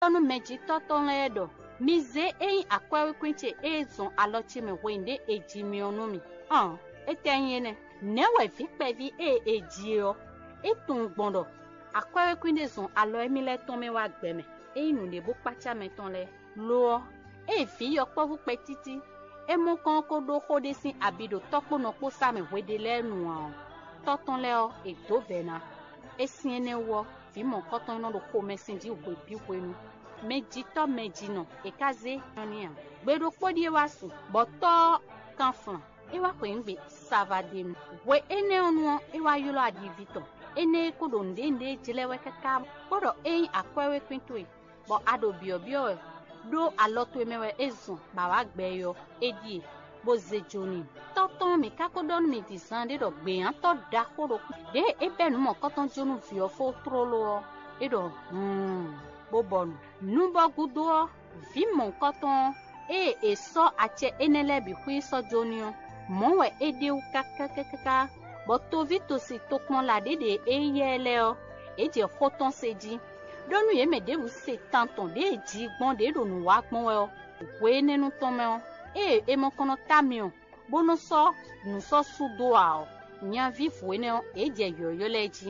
tonu meji toton ledo mize ein akwa kwinche ezon alochi me wende ejimi onomi etenyene newe vikpevi ejio etun gbondo akwa kwinde zon alo emile ton me wa gbeme einu ne bo pacha meton le lo fi yopo vu petiti emo kan ko do khode sin abido topo no po sa me wede lenu toton le o edo vena esiene wo fi mo koton no do ko mesin di wo bi wenu meji to meji no ekaze onia gbedo podi wasu boto kanfan ewa ko ngbe savadem we ene onu ewa yulo adivito ene ko do ndende jilewe kaka bodo akwewe kwintwe bo ado biobio do aloto emewe ezon bawa gbeyo edie boze joni toton mi kakodon mi disande do gbe an to da koro de ebenu mo koton jonu fio fo trolo edo bobon nubo gudo vi mon koton so ache enele bi hui so jonio mo we ede u kakakaka boto vito si tokmon la de eyele o eje koton seji donu ye me de bu se tanton de ji gbon de do nu wa gbon o we nenu ton me o mo kono tamio bono so nu so sudo a o nya vi fu ne o eje yoyo leji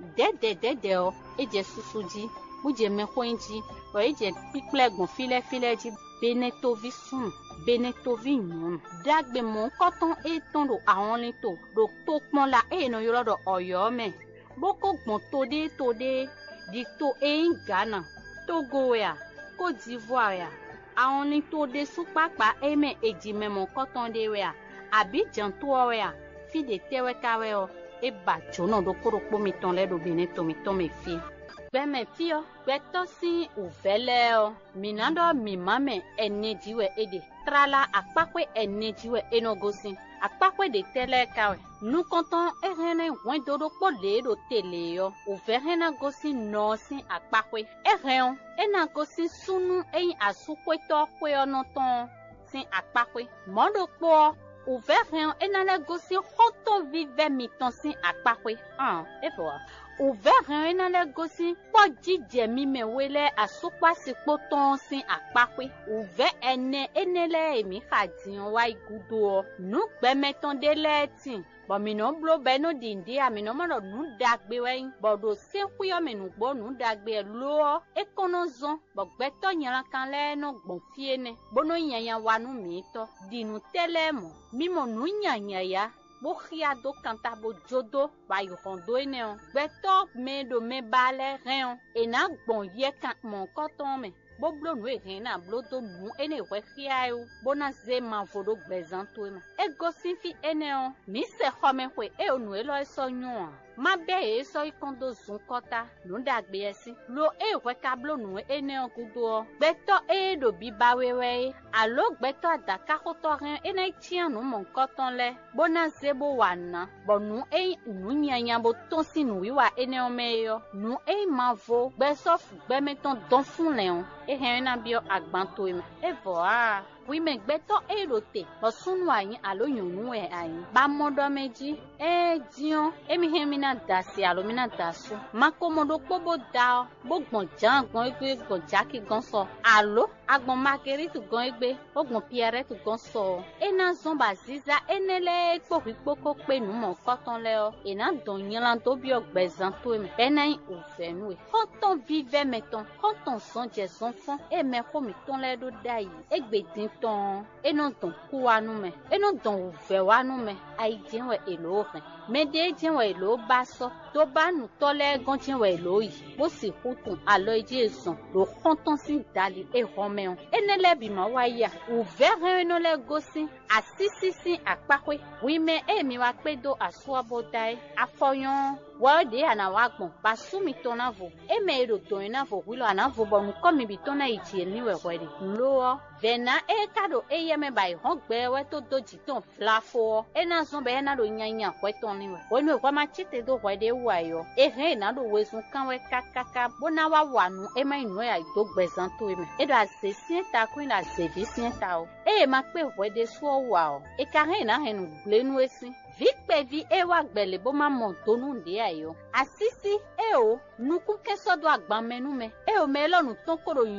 de o eje susuji buje me khoinji o eje piplegbon file ji benetovi sun benetovi nyun dagbe mo koton eton do awon lito do tokmon la no yoro do oyo me boko gbon tode di to Ghana Togo ya Côte d'Ivoire ya awon ni to de supapa eme ejime mo koton de we ya Abidjan to ya fi de tewe kawe o e ba jono do koropo mi ton le do beneto mi ton me fi beme fio beto si uvele o minando mi mame enejiwe ede trala akpakwe enejiwe enogosin akpakwe de tele kawe nu konton erene wen dodo pole do tele yo uverena gosin no sin akpakwe eren ena gosin sunu asukwe to kwe onoton sin akpakwe mondo po uveren enale gosin hoto vive miton sin akpakwe epo uveren enale gosin po jije mi me wele asukwa sipo ton sin akpakwe uve enele emi khadin wa igudo nu gbemeton de letin bo mi no blo be no dindi ami no mo nu dagbe we bodo se kuyo me nu gbo nu dagbe lo ekono zon bo gbeto nyan kan le no gbon fie ne bono yanyan wanu mi to dinu telemo mi mo nu yanyan ya bo khia do kanta bo jodo ba yo hondo ene o gbeto me do me bale ren ena gbon ye kan mon koton me bo blo nu e na blo to nu ene we khia o bona ze man fodo gbezanto e ma e gosin fi ene o mi se khome kwe e onu e lo so nyun ma be e so ikondo zun kota nu dagbe esi lo e we ka blo nu ene o kudo gbeto e do bi ba wewe alo gbeto adaka koto ren ene tian nu mon koton le bona ze bo wana bo nu e nu nyanya bo ton si nu wiwa ene o meyo nu e mavo gbeso fu gbe meton don fun leon e hen na bio agbanto e voa oui me gbeto e rote bo sunu ayin aloyun nu e ayin ba modo meji dion emi hemina dasi alomina dasu makomodo pobo da bo gbon jan gbon egbe gbon jaki gan so alo agbon marguerite gan egbe ogbon pierre tu gan so ena zomba ziza enele pokipoko pe nu mo koton le o ena don yan to bi ogbezan to me benin ofenu e koton vive meton koton son je son fon e me ko mi ton le do dai egbe din ton eno ton ku wanu me eno don uve wanu me ai jenwe elo ren me de jenwe elo baso to ba nu to le gan jenwe elo yi bo si kutun alo ejesun lo konton si dali e homeon enele bi ma waya uve ren no le gosin asisi akpakwe wi me mi wa pedo asuabo dai afoyon wo de ana wa gbon basumi to na vo e me ero to na vo wilo ana vo bo nu komi bi to na ichi ni we kwede lo vena e kado e yeme bai hon gbe we to doji ton flafo e na zon be na do nyanya kweton ni we wonu e kwa ma chite do kwede wayo e he na do wesun kan we kakaka bona wa wanu e mai nu ya do gbezan to me e do asesien ta queen asesien ta o e ma pe kwede so wa o e ka he na he nu glenu esin vikpevi ewa gbele bo ma mo tonu ndi ayo asisi e o nuku keso do agban menu me e o me lonu ton koro